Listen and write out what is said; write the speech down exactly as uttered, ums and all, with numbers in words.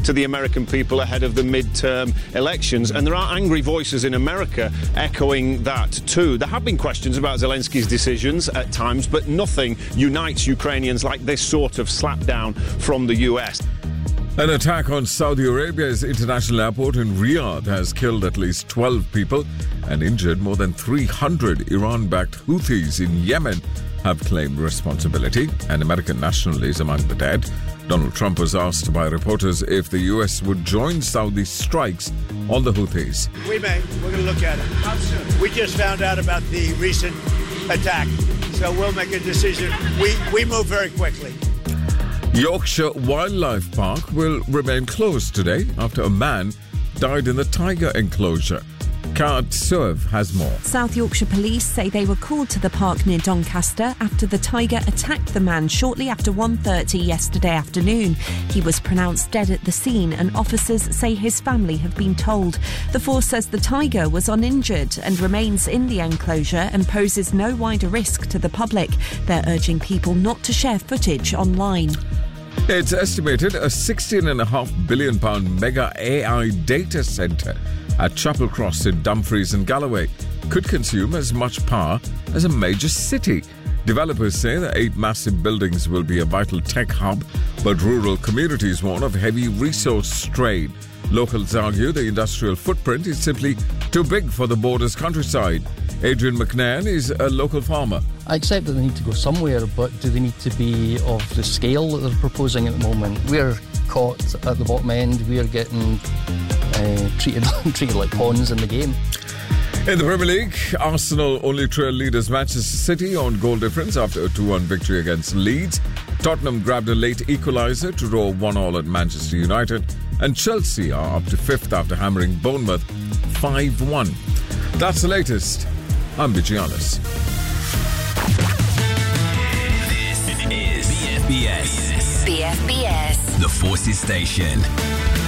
to the American people ahead of the midterm elections. And there are angry voices in America echoing that too. There have been questions about Zelensky's decisions at times, but nothing unites Ukrainians like this sort of slapdown from the U S. An attack on Saudi Arabia's international airport in Riyadh has killed at least twelve people and injured more than three hundred. Iran-backed Houthis in Yemen have claimed responsibility. An American national is among the dead. Donald Trump was asked by reporters if the U S would join Saudi strikes on the Houthis. We may. We're going to look at it. How soon? We just found out about the recent attack, so we'll make a decision. We, we move very quickly. Yorkshire Wildlife Park will remain closed today after a man died in the tiger enclosure. Kat Serve has more. South Yorkshire Police say they were called to the park near Doncaster after the tiger attacked the man shortly after one thirty yesterday afternoon. He was pronounced dead at the scene and officers say his family have been told. The force says the tiger was uninjured and remains in the enclosure and poses no wider risk to the public. They're urging people not to share footage online. It's estimated a sixteen point five billion pounds mega A I data centre at Chapel Cross in Dumfries and Galloway could consume as much power as a major city. Developers say the eight massive buildings will be a vital tech hub, but rural communities warn of heavy resource strain. Locals argue the industrial footprint is simply too big for the border's countryside. Adrian McNairn is a local farmer. I accept that they need to go somewhere, but do they need to be of the scale that they're proposing at the moment? We're caught at the bottom end. We're getting uh, treated, treated like pawns in the game. In the Premier League, Arsenal only trail leaders Manchester City on goal difference after a two one victory against Leeds. Tottenham grabbed a late equaliser to draw one all at Manchester United. And Chelsea are up to fifth after hammering Bournemouth five one. That's the latest. I'm Vigianis. This is B F B S. B F B S. The Forces Station.